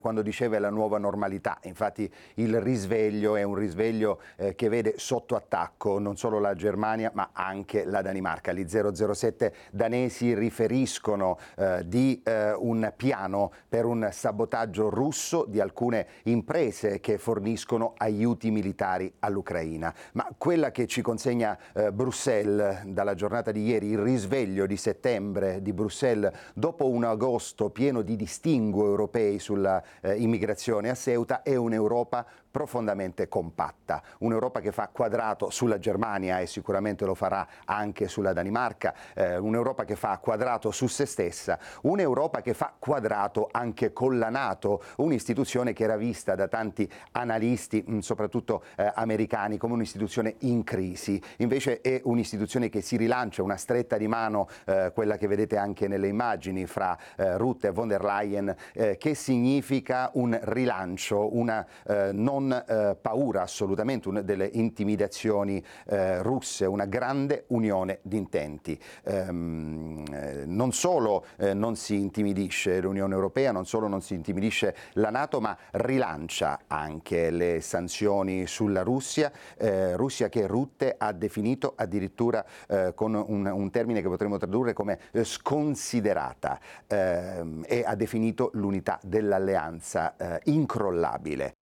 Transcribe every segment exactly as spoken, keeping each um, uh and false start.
quando diceva la nuova normalità. Infatti il risveglio è un risveglio eh, che vede sotto attacco non solo la Germania ma anche la Danimarca. Gli zero zero sette danesi riferiscono eh, di eh, un piano per un sabotaggio russo di alcune imprese che forniscono aiuti militari all'Ucraina. Ma quella che ci consegna eh, Bruxelles dalla giornata di ieri, il risveglio di settembre di Bruxelles dopo un agosto pieno di distinguo europei sulla Eh, immigrazione a Ceuta, è un'Europa profondamente compatta, un'Europa che fa quadrato sulla Germania e sicuramente lo farà anche sulla Danimarca, eh, un'Europa che fa quadrato su se stessa, un'Europa che fa quadrato anche con la NATO, un'istituzione che era vista da tanti analisti, mh, soprattutto eh, americani, come un'istituzione in crisi. Invece è un'istituzione che si rilancia, una stretta di mano, eh, quella che vedete anche nelle immagini fra eh, Rutte e von der Leyen, eh, che significa un rilancio, una eh, non eh, paura assolutamente un, delle intimidazioni eh, russe, una grande unione di intenti. Ehm, eh, non solo eh, non si intimidisce l'Unione Europea, non solo non si intimidisce la NATO, ma rilancia anche le sanzioni sulla Russia, eh, Russia che Rutte ha definito addirittura eh, con un, un termine che potremmo tradurre come eh, sconsiderata, eh, e ha definito l'unità dell'alleanza eh, incrollabile.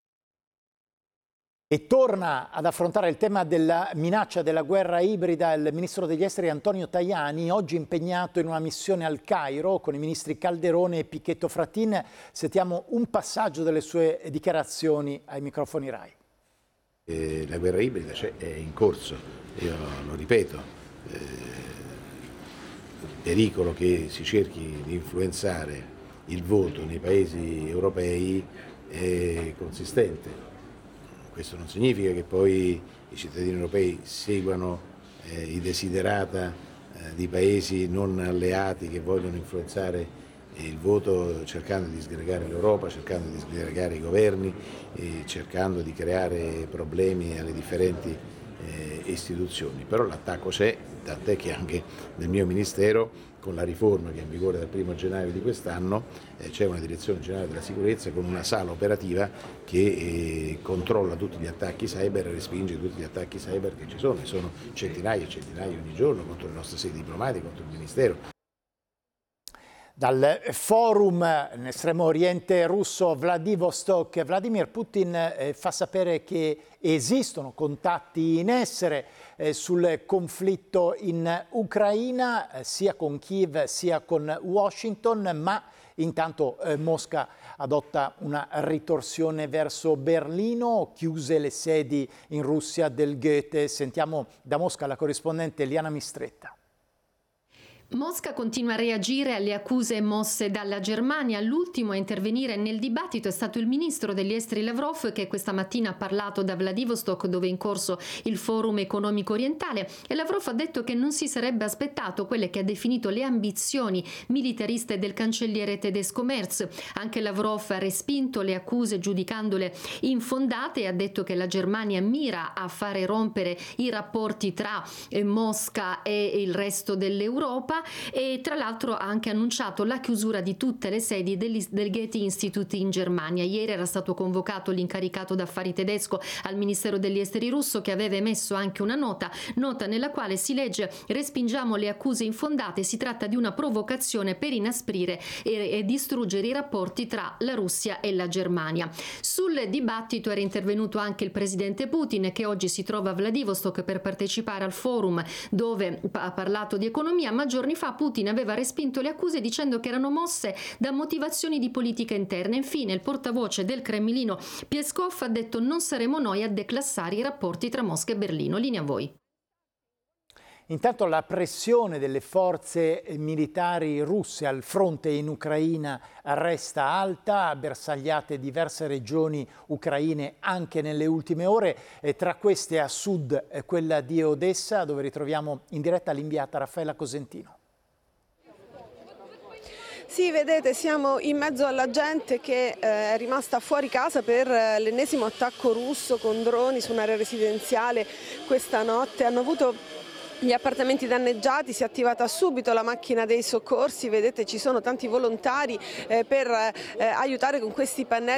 E torna ad affrontare il tema della minaccia della guerra ibrida il ministro degli esteri Antonio Tajani, oggi impegnato in una missione al Cairo con i ministri Calderone e Pichetto Frattin. Sentiamo un passaggio delle sue dichiarazioni ai microfoni Rai. Eh, la guerra ibrida cioè, è in corso, io lo ripeto, eh, il pericolo che si cerchi di influenzare il voto nei paesi europei è consistente. Questo non significa che poi i cittadini europei seguano eh, i desiderata eh, di paesi non alleati che vogliono influenzare il voto cercando di disgregare l'Europa, cercando di disgregare i governi, e cercando di creare problemi alle differenti eh, istituzioni. Però l'attacco c'è, tant'è che anche nel mio Ministero, con la riforma che è in vigore dal primo gennaio di quest'anno, eh, c'è una direzione generale della sicurezza con una sala operativa che eh, controlla tutti gli attacchi cyber e respinge tutti gli attacchi cyber che ci sono, e sono centinaia e centinaia ogni giorno contro le nostre sedi diplomatiche, contro il Ministero. Dal forum nell'estremo oriente russo Vladivostok, Vladimir Putin eh, fa sapere che esistono contatti in essere eh, sul conflitto in Ucraina, eh, sia con Kiev sia con Washington, ma intanto eh, Mosca adotta una ritorsione verso Berlino, chiuse le sedi in Russia del Goethe. Sentiamo da Mosca la corrispondente Liana Mistretta. Mosca continua a reagire alle accuse mosse dalla Germania. L'ultimo a intervenire nel dibattito è stato il ministro degli esteri Lavrov, che questa mattina ha parlato da Vladivostok, dove è in corso il forum economico orientale, e Lavrov ha detto che non si sarebbe aspettato quelle che ha definito le ambizioni militariste del cancelliere tedesco Merz. Anche Lavrov ha respinto le accuse giudicandole infondate e ha detto che la Germania mira a fare rompere i rapporti tra Mosca e il resto dell'Europa, e tra l'altro ha anche annunciato la chiusura di tutte le sedi del Goethe Institute in Germania. Ieri era stato convocato l'incaricato d'affari tedesco al Ministero degli Esteri russo, che aveva emesso anche una nota, nota nella quale si legge: respingiamo le accuse infondate, si tratta di una provocazione per inasprire e, e distruggere i rapporti tra la Russia e la Germania. Sul dibattito era intervenuto anche il presidente Putin, che oggi si trova a Vladivostok per partecipare al forum dove ha parlato di economia, ma giorni fa Putin aveva respinto le accuse dicendo che erano mosse da motivazioni di politica interna. Infine il portavoce del Cremlino Peskov ha detto: non saremo noi a declassare i rapporti tra Mosca e Berlino. Linea a voi. Intanto la pressione delle forze militari russe al fronte in Ucraina resta alta, bersagliate diverse regioni ucraine anche nelle ultime ore, e tra queste a sud quella di Odessa, dove ritroviamo in diretta l'inviata Raffaella Cosentino. Sì, vedete, siamo in mezzo alla gente che eh, è rimasta fuori casa per eh, l'ennesimo attacco russo con droni su un'area residenziale questa notte. Hanno avuto gli appartamenti danneggiati, si è attivata subito la macchina dei soccorsi, vedete ci sono tanti volontari eh, per eh, aiutare con questi pannelli